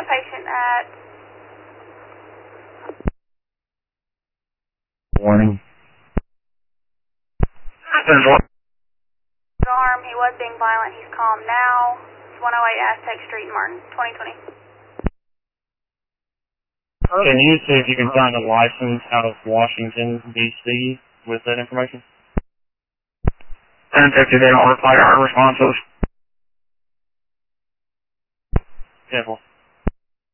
patient at... Warning. His arm, he was being violent, he's calm now. It's 108 Aztec Street in Martin, 2020. Can you see if you can find a license out of Washington, D.C. with that information? 1050, they don't reply to our responses. Careful.